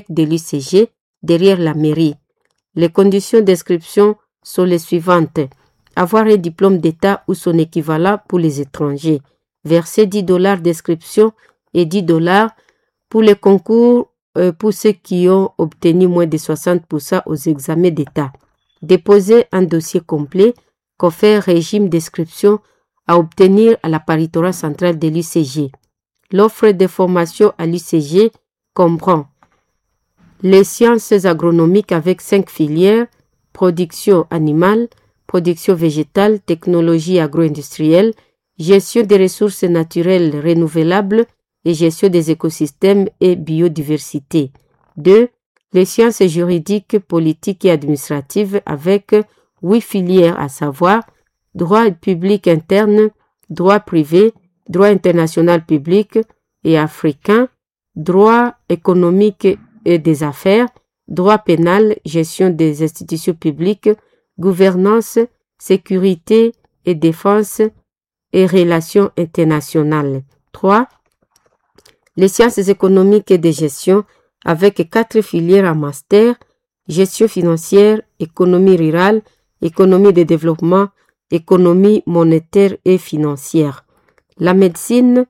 de l'UCG derrière la mairie. Les conditions d'inscription sont les suivantes. Avoir un diplôme d'État ou son équivalent pour les étrangers. Verser $10 d'inscription et $10 pour les concours pour ceux qui ont obtenu moins de 60% aux examens d'État. Déposer un dossier complet, confère régime d'inscription à obtenir à la paritorat centrale de l'UCG. L'offre de formation à l'UCG comprend les sciences agronomiques avec 5 filières, production animale, production végétale, technologie agro-industrielle, gestion des ressources naturelles renouvelables et gestion des écosystèmes et biodiversité. 2. Les sciences juridiques, politiques et administratives avec 8 filières à savoir droit public interne, droit privé, droit international public et africain, droit économique et des affaires, droit pénal, gestion des institutions publiques, gouvernance, sécurité et défense et relations internationales. 3. Les sciences économiques et de gestion avec 4 filières en master, gestion financière, économie rurale, économie de développement, économie monétaire et financière. La médecine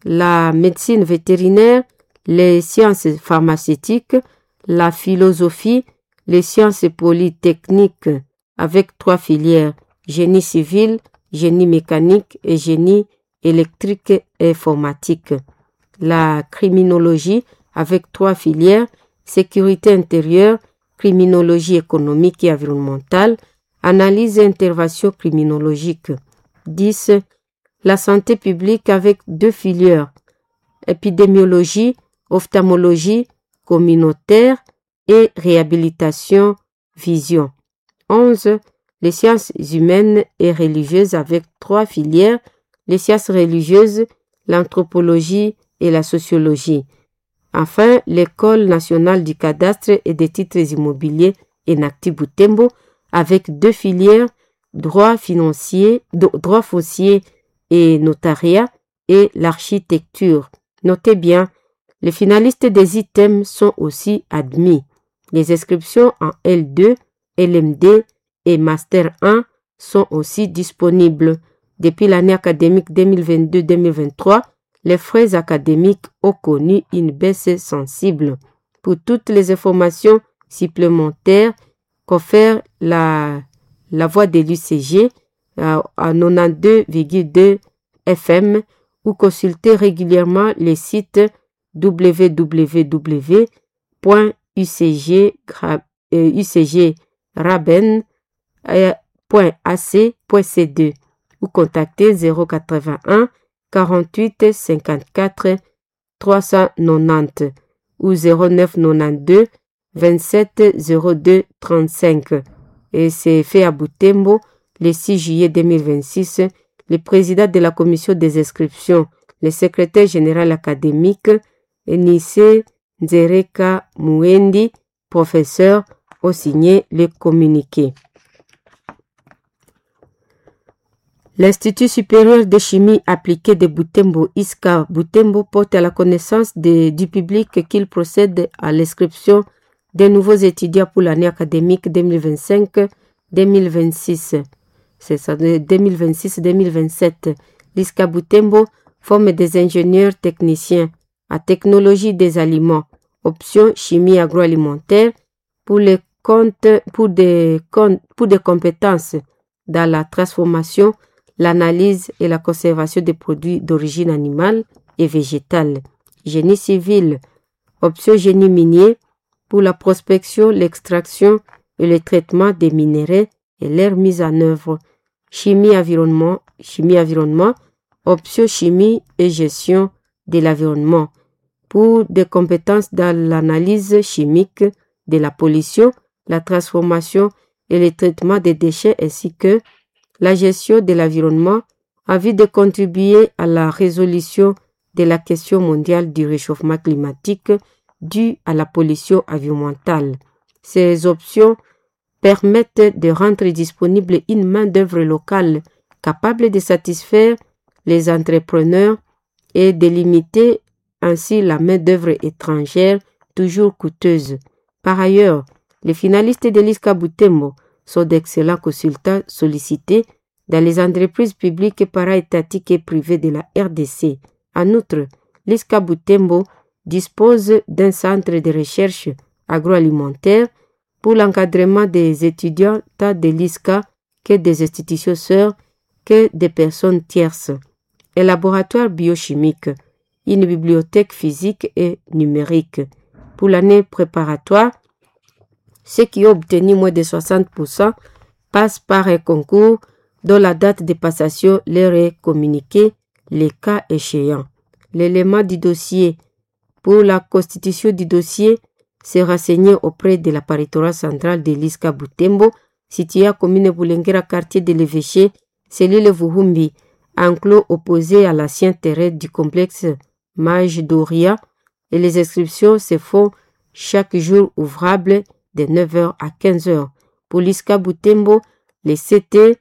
vétérinaire, les sciences pharmaceutiques, la philosophie, les sciences polytechniques avec 3 filières, génie civil, génie mécanique et génie électrique et informatique. La criminologie avec 3 filières, sécurité intérieure, criminologie économique et environnementale, analyse et intervention criminologique. 10. La santé publique avec 2 filières, épidémiologie, ophtalmologie communautaire et réhabilitation vision. 11. Les sciences humaines et religieuses avec 3 filières, les sciences religieuses, l'anthropologie et la sociologie. Enfin, l'École nationale du cadastre et des titres immobiliers ENACTI Butembo avec 2 filières, droit foncier et notariat et l'architecture. Notez bien, les finalistes des items sont aussi admis. Les inscriptions en L2, LMD et Master 1 sont aussi disponibles. Depuis l'année académique 2022-2023, les frais académiques ont connu une baisse sensible. Pour toutes les informations supplémentaires, confère la voix de l'UCG à 92,2 FM ou consulter régulièrement les sites www.ucgraben.ac.c2 ou contacter 081 48 54 390 ou 0992 27 02 35. Et c'est fait à Butembo le 6 juillet 2026. Le président de la commission des inscriptions, le secrétaire général académique, Nice Nzereka Mouendi, professeur, ont signé le communiqué. L'Institut supérieur de chimie appliquée de Butembo, ISCA Butembo, porte à la connaissance du public qu'il procède à l'inscription des nouveaux étudiants pour l'année académique 2025-2026. C'est ça, 2026-2027. L'ISCA Butembo forme des ingénieurs techniciens à technologie des aliments, option chimie agroalimentaire pour des compétences dans la transformation, l'analyse et la conservation des produits d'origine animale et végétale. Génie civil, option génie minier pour la prospection, l'extraction et le traitement des minéraux et leur mise en œuvre. Chimie environnement, option chimie et gestion de l'environnement pour des compétences dans l'analyse chimique de la pollution, la transformation et le traitement des déchets ainsi que la gestion de l'environnement en vue de contribuer à la résolution de la question mondiale du réchauffement climatique dû à la pollution environnementale. Ces options permettent de rendre disponible une main-d'œuvre locale capable de satisfaire les entrepreneurs et de limiter ainsi la main-d'œuvre étrangère toujours coûteuse. Par ailleurs, les finalistes de l'ISCA Butembo sont d'excellents consultants sollicités dans les entreprises publiques, para-étatiques et privées de la RDC. En outre, l'ISCA Butembo dispose d'un centre de recherche agroalimentaire pour l'encadrement des étudiants tant de l'ISCA que des institutions sœurs que des personnes tierces. Un laboratoire biochimique, une bibliothèque physique et numérique. Pour l'année préparatoire, ceux qui ont obtenu moins de 60% passent par un concours dont la date de passation leur est communiquée, les cas échéants. L'élément du dossier pour la constitution du dossier s'est renseigné auprès de la paritorat centrale de l'ISCA Butembo, située à commune Boulenguera, quartier de l'Évêché, cellule Vuhumbi, enclos opposé à l'ancien terrain du complexe Mage Doria, et les inscriptions se font chaque jour ouvrable de 9h à 15h. Pour l'ISCA Butembo, le CT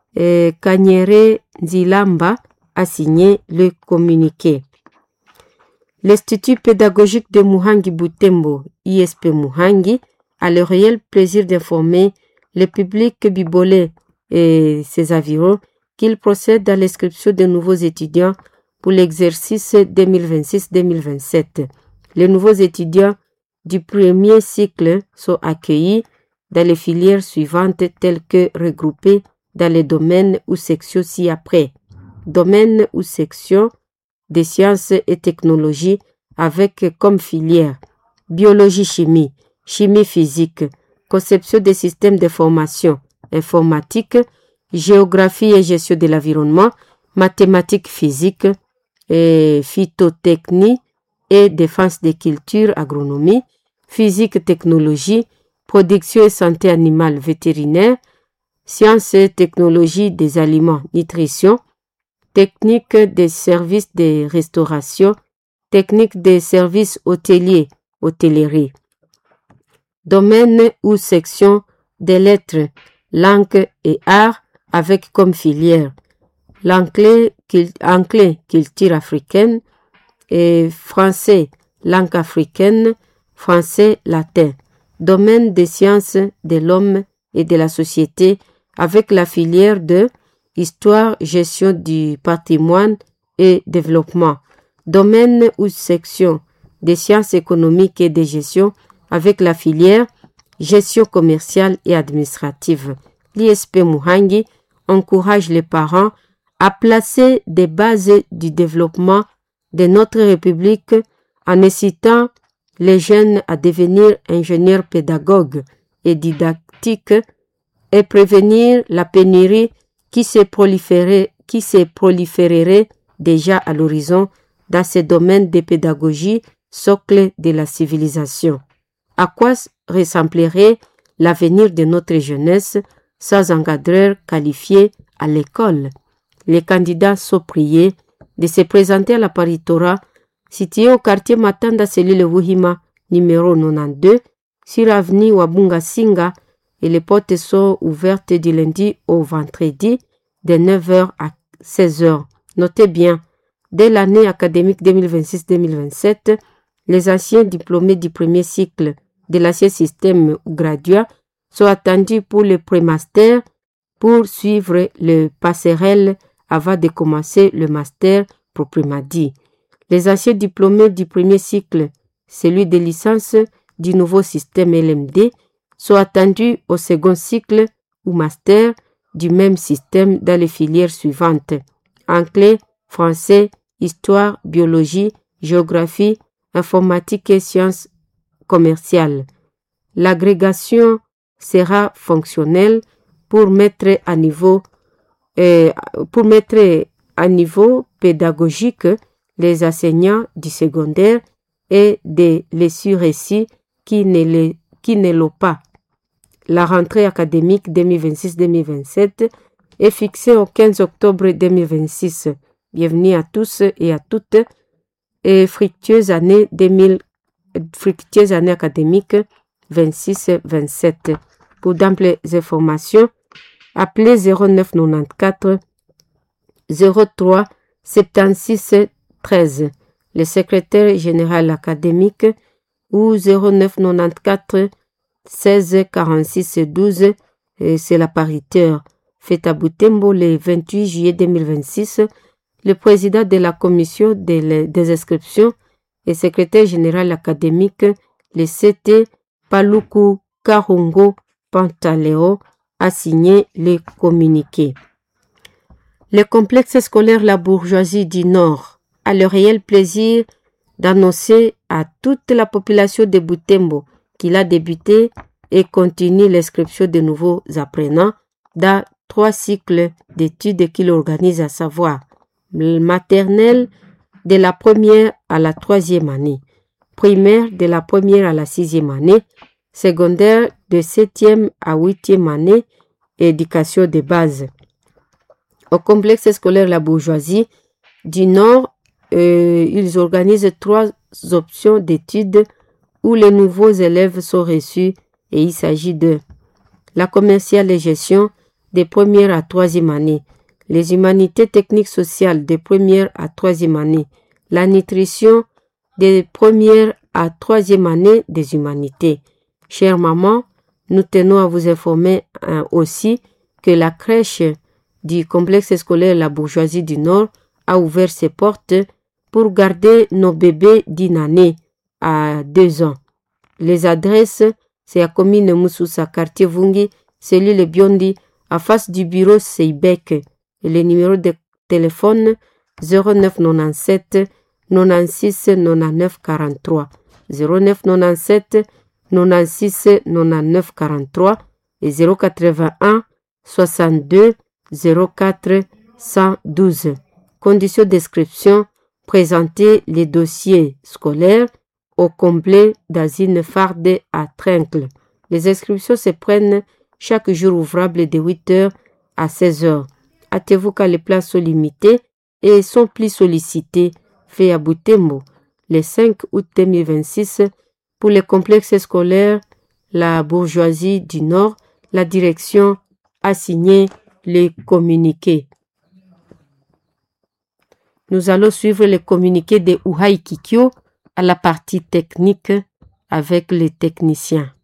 Kanyere Nzilamba a signé le communiqué. L'Institut pédagogique de Muhangi Butembo, ISP Muhangi, a le réel plaisir d'informer le public bibolais et ses environs qu'il procède à l'inscription de nouveaux étudiants pour l'exercice 2026-2027. Les nouveaux étudiants du premier cycle sont accueillis dans les filières suivantes telles que regroupées dans les domaines ou sections ci-après. Domaine ou section des sciences et technologies avec comme filière biologie-chimie, chimie-physique, conception des systèmes d'information, informatique, géographie et gestion de l'environnement, mathématiques physiques, et phytotechnie et défense des cultures, agronomie, physique, technologie, production et santé animale, vétérinaire, sciences et technologies des aliments, nutrition, technique des services de restauration, technique des services hôteliers, hôtellerie. Domaine ou section des lettres, langue et art avec comme filière l'anglais, culture africaine et français, langue africaine, français, latin. Domaine des sciences de l'homme et de la société avec la filière de histoire, gestion du patrimoine et développement. Domaine ou section des sciences économiques et de gestion avec la filière gestion commerciale et administrative. L'ISP Muhangi encourage les parents à placer des bases du développement de notre République en incitant les jeunes à devenir ingénieurs pédagogues et didactiques et prévenir la pénurie qui se proliférerait déjà à l'horizon dans ces domaines de pédagogie, socle de la civilisation. À quoi ressemblerait l'avenir de notre jeunesse sans encadreurs qualifiés à l'école? Les candidats sont priés de se présenter à la paritorat située au quartier Matanda, cellule Wuhima, numéro 92, sur avenue Wabunga Singa, et les portes sont ouvertes du lundi au vendredi de 9h à 16h. Notez bien, dès l'année académique 2026-2027, les anciens diplômés du premier cycle de l'ancien système graduat sont attendus pour le prémaster pour suivre le passerelle avant de commencer le master proprement dit. Les anciens diplômés du premier cycle, celui de licence du nouveau système LMD, sont attendus au second cycle ou master du même système dans les filières suivantes: anglais, français, histoire, biologie, géographie, informatique et sciences commerciales. L'agrégation sera fonctionnelle pour mettre à niveau pédagogique les enseignants du secondaire et des récits qui ne l'ont pas. La rentrée académique 2026-2027 est fixée au 15 octobre 2026. Bienvenue à tous et à toutes et fructueuse année académique 26-27. Pour d'amples informations, appelez 0994 03 76 13. Le secrétaire général académique ou 09 94 16 46 12. C'est la pariteur. Fait à Butembo le 28 juillet 2026. Le président de la commission des inscriptions et secrétaire général académique, le CT Paluku Karungo Pantaleo, a signé le communiqué. Le complexe scolaire La Bourgeoisie du Nord a le réel plaisir d'annoncer à toute la population de Butembo qu'il a débuté et continue l'inscription de nouveaux apprenants dans 3 cycles d'études qu'il organise, à savoir maternelle de la 1er à la 3e année, primaire de la 1er à la 6e année, secondaire de 7e à 8e année, éducation de base. Au complexe scolaire La Bourgeoisie du Nord, ils organisent 3 options d'études où les nouveaux élèves sont reçus, et il s'agit de la commerciale et gestion des 1er à 3e année, les humanités techniques sociales des 1er à 3e année, la nutrition des 1er à 3e année des humanités. Chère maman, nous tenons à vous informer aussi que la crèche du complexe scolaire La Bourgeoisie du Nord a ouvert ses portes pour garder nos bébés d'une année à 2 ans. Les adresses, c'est à commune Moussoussa, quartier Vungi, cellule Biondi, à face du bureau Seibec. Et le numéro de téléphone 09 97 96 99 43. 09 97 96 99 43 et 081 62 04 112. Conditions d'inscription: présenter les dossiers scolaires au complet dans une farde à tringle. Les inscriptions se prennent chaque jour ouvrable de 8h à 16h. Hâtez-vous car les places sont limitées et sont plus sollicitées. Fait à Butembo le 5 août 2026 pour les complexes scolaires La Bourgeoisie du Nord. La direction a signé les communiqués. Nous allons suivre les communiqués de Uhai Kikyo à la partie technique avec les techniciens.